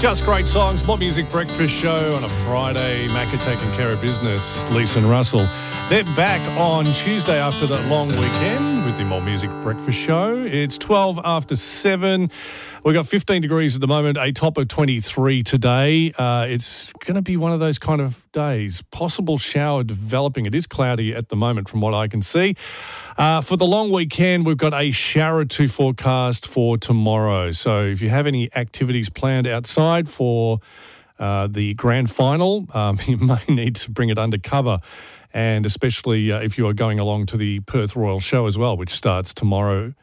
Just great songs, more music breakfast show on a Friday. Macca taking care of business. Lisa and Russell. They're back on Tuesday after that long weekend with the More Music Breakfast Show. It's 12 after 7. We've got 15 degrees at the moment, a top of 23 today. It's going to be one of those kind of days. Possible shower developing. It is cloudy at the moment from what I can see. For the long weekend, we've got a shower or two forecast for tomorrow. So if you have any activities planned outside for the grand final, you may need to bring it under cover. And especially if you are going along to the Perth Royal Show as well, which starts tomorrow.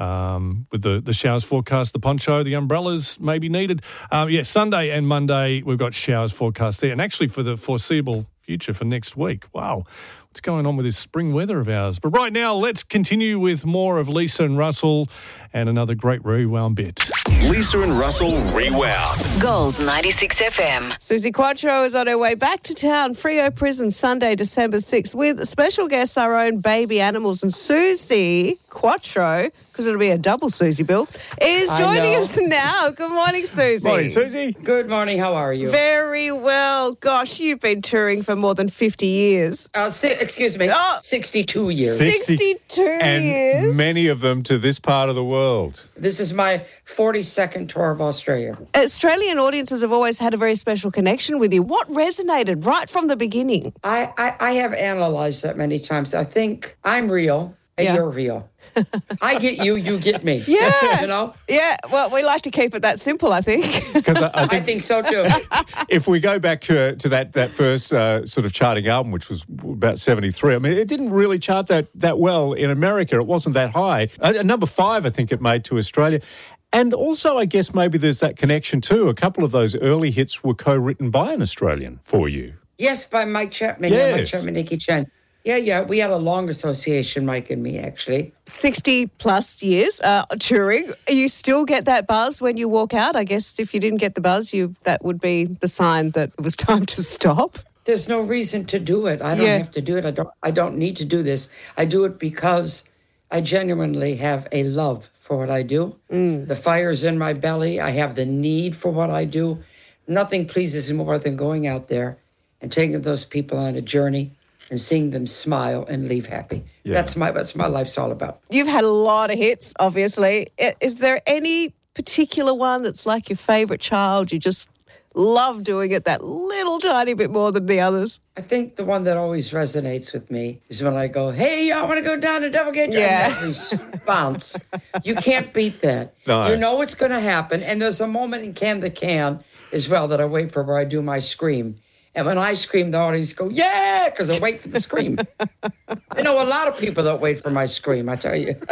With the showers forecast, the poncho, the umbrellas may be needed. Sunday and Monday, we've got showers forecast there. And actually for the foreseeable future for next week. Wow, what's going on with this spring weather of ours? But right now, let's continue with more of Lisa and Russell and another great rewound bit. Lisa and Russell Rewound. Gold 96 FM. Susie Quattro is on her way back to town, Freo Prison, Sunday, December 6th, with special guests, our own baby animals. And Susie Quattro, because it'll be a double Susie bill, is joining us now. Good morning, Susie. Morning, Susie. Good morning. How are you? Very well. Gosh, you've been touring for more than 50 years. Excuse me. 62 years. 62 and years. Many of them to this part of the world. This is my 42nd tour of Australia. Australian audiences have always had a very special connection with you. What resonated right from the beginning? I have analyzed that many times. I think I'm real and you're real. I get you, you get me. Yeah. You know? Yeah, well, we like to keep it that simple, I think. Because I think so too. if we go back to that first sort of charting album, which was about 73, I mean, it didn't really chart that well in America. It wasn't that high. Number 5, I think it made to Australia. And also, I guess maybe there's that connection too. A couple of those early hits were co-written by an Australian for you. Yes, by Mike Chapman. Yes. Yeah, Mike Chapman, Nicky Chen. Yeah. We had a long association, Mike and me, actually. 60 plus years touring. You still get that buzz when you walk out? I guess if you didn't get the buzz, that would be the sign that it was time to stop. There's no reason to do it. I don't have to do it. I don't need to do this. I do it because I genuinely have a love for what I do. The fire's in my belly. I have the need for what I do. Nothing pleases me more than going out there and taking those people on a journey and seeing them smile and leave happy. Yeah. That's what my life's all about. You've had a lot of hits, obviously. Is there any particular one that's like your favourite child? You just love doing it that little tiny bit more than the others? I think the one that always resonates with me is when I go, hey, y'all want to go down to Devil Gate? Yeah. That response. You can't beat that. No. You know it's going to happen. And there's a moment in Can the Can as well that I wait for where I do my scream. And when I scream, the audience go, yeah, because I wait for the scream. I know a lot of people that wait for my scream, I tell you.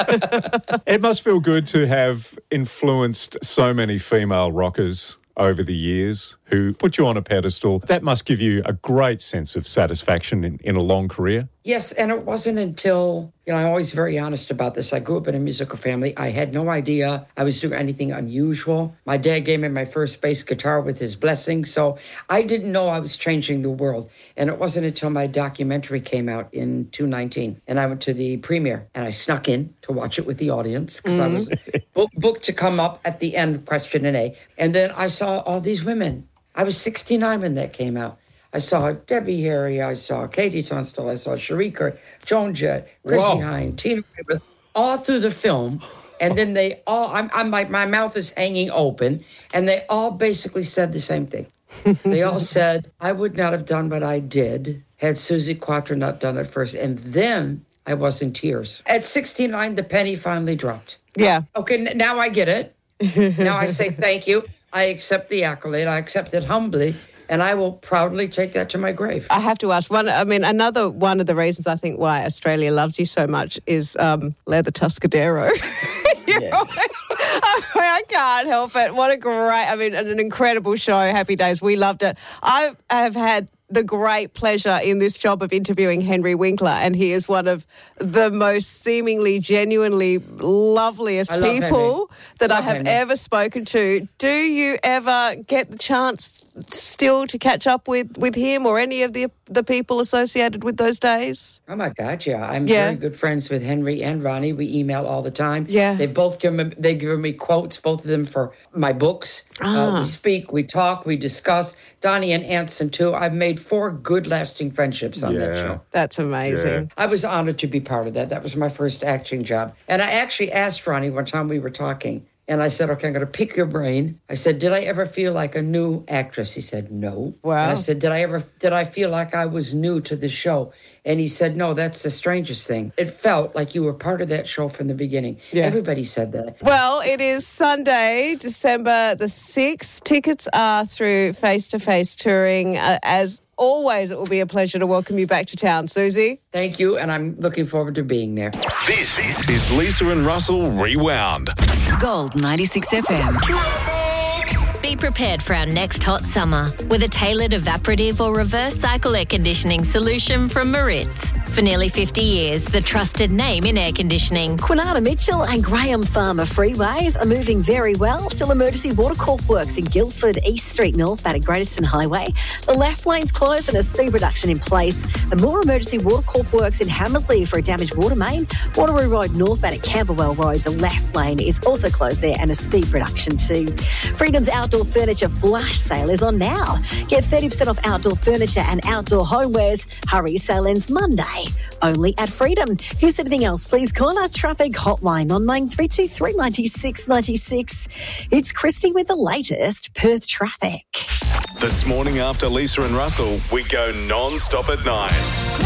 It must feel good to have influenced so many female rockers over the years who put you on a pedestal. That must give you a great sense of satisfaction in a long career. Yes, and it wasn't until, I'm always very honest about this. I grew up in a musical family. I had no idea I was doing anything unusual. My dad gave me my first bass guitar with his blessing, so I didn't know I was changing the world. And it wasn't until my documentary came out in 2019, and I went to the premiere, and I snuck in to watch it with the audience, because I was booked to come up at the end, question and A. And then I saw all these women. I was 69 when that came out. I saw Debbie Harry, I saw Katie Tunstall, I saw Sharika, Joan Jett, Chrissy Hine, Tina Weber, all through the film. And then they all, I'm like, my mouth is hanging open, and they all basically said the same thing. They all said, I would not have done what I did had Susie Quattro not done it first. And then I was in tears. At 69, the penny finally dropped. Yeah. Okay, now I get it. Now I say thank you. I accept the accolade. I accept it humbly. And I will proudly take that to my grave. I have to ask, another one of the reasons I think why Australia loves you so much is Leather Tuscadero. I can't help it. What a great, an incredible show. Happy Days. We loved it. I have had the great pleasure in this job of interviewing Henry Winkler, and he is one of the most seemingly genuinely loveliest people that I have ever spoken to. Do you ever get the chance still to catch up with him or any of the people associated with those days? Oh, my God, yeah. I'm very good friends with Henry and Ronnie. We email all the time. Yeah. They both give me quotes, both of them, for my books. We speak, we talk, we discuss. Donnie and Anson, too. I've made 4 good, lasting friendships on that show. That's amazing. I was honored to be part of that. That was my first acting job. And I actually asked Ronnie one time we were talking, and I said, okay, I'm going to pick your brain. I said, did I ever feel like a new actress? He said, no. Wow. And I said, did I feel like I was new to the show? And he said, no, that's the strangest thing. It felt like you were part of that show from the beginning. Yeah. Everybody said that. Well, it is Sunday, December the 6th. Tickets are through Face-to-Face Touring. As always, it will be a pleasure to welcome you back to town, Susie. Thank you, and I'm looking forward to being there. This is Lisa and Russell Rewound. Gold 96 FM. Be prepared for our next hot summer with a tailored evaporative or reverse cycle air conditioning solution from Maritz. For nearly 50 years, the trusted name in air conditioning. Kwinana Mitchell and Graham Farmer freeways are moving very well. Still emergency water corp works in Guildford, East Street North, at Greateston Highway. The left lane's closed and a speed reduction in place. And more emergency water corp works in Hammersley for a damaged water main. Waterloo Road North at Camberwell Road. The left lane is also closed there and a speed reduction too. Freedom's outdoor furniture flash sale is on now. Get 30% off outdoor furniture and outdoor homewares. Hurry, sale ends Monday. Only at Freedom. If you see anything else, please call our traffic hotline on 9323 96 96. It's Christy with the latest Perth traffic. This morning after Lisa and Russell, we go non-stop at 9.